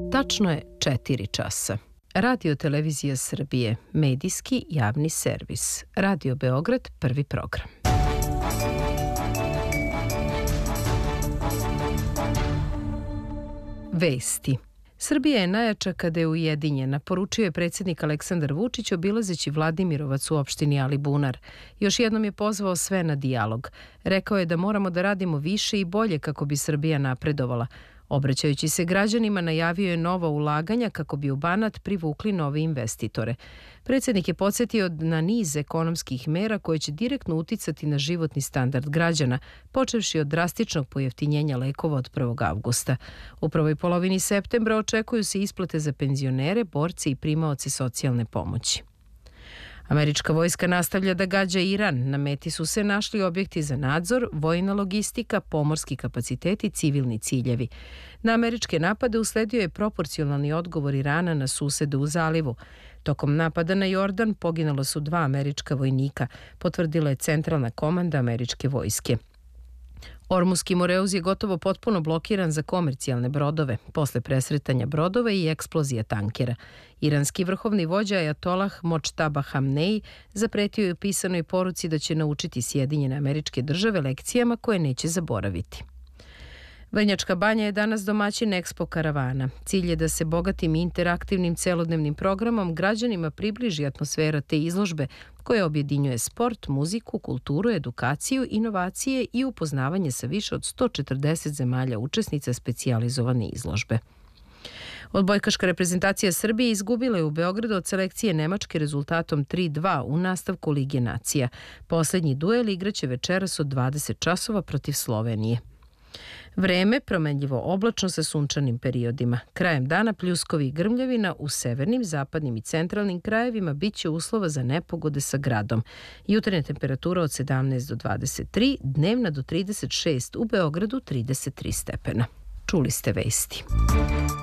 Tačno je 4 časa. Radio Televizija Srbije, medijski javni servis. Radio Beograd, prvi program. Vesti. Srbija je najjača kada je ujedinjena, poručio je predsjednik Aleksandar Vučić obilazeći Vladimirovac u opštini Alibunar. Još jednom je pozvao sve na dijalog. Rekao je da moramo da radimo više i bolje kako bi Srbija napredovala. Obraćajući se građanima, najavio je nova ulaganja kako bi u Banat privukli nove investitore. Predsjednik je podsjetio na niz ekonomskih mera koje će direktno uticati na životni standard građana, počevši od drastičnog pojeftinjenja lekova od 1. avgusta. U prvoj polovini septembra očekuju se isplate za penzionere, borce i primaoce socijalne pomoći. Američka vojska nastavlja da gađa Iran. Na meti su se našli objekti za nadzor, vojna logistika, pomorski kapaciteti i civilni ciljevi. Na američke napade usledio je proporcionalni odgovor Irana na susede u zalivu. Tokom napada na Jordan poginula su 2 američka vojnika, potvrdila je centralna komanda američke vojske. Ormuski Moreuz je gotovo potpuno blokiran za komercijalne brodove, posle presretanja brodova i eksplozija tankera. Iranski vrhovni vođa Ajatolah Močtaba Hamnej zapretio je u pisanoj poruci da će naučiti Sjedinjene Američke Države lekcijama koje neće zaboraviti. Vrnjačka banja je danas domaćin Expo karavana. Cilj je da se bogatim i interaktivnim celodnevnim programom građanima približi atmosfera te izložbe koja objedinjuje sport, muziku, kulturu, edukaciju, inovacije i upoznavanje sa više od 140 zemalja učesnica specijalizovane izložbe. Odbojkaška reprezentacija Srbije izgubila je u Beogradu od selekcije Nemačke rezultatom 3:2 u nastavku Lige nacija. Poslednji duel igraće večeras od 20 časova protiv Slovenije. Vreme promenljivo oblačno sa sunčanim periodima. Krajem dana pljuskovi i grmljavina u severnim, zapadnim i centralnim krajevima biće uslova za nepogode sa gradom. Jutarnja temperatura od 17 do 23, dnevna do 36, u Beogradu 33 stepena. Čuli ste vesti.